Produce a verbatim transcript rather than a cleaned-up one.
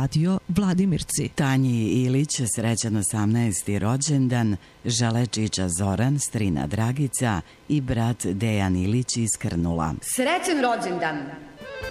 radio Vladimirci. Tanji Ilić srećan osamnaesti rođendan, Žalečića Zoran, strina Dragica i brat Dejan Ilić iz Krnula. Srećan rođendan!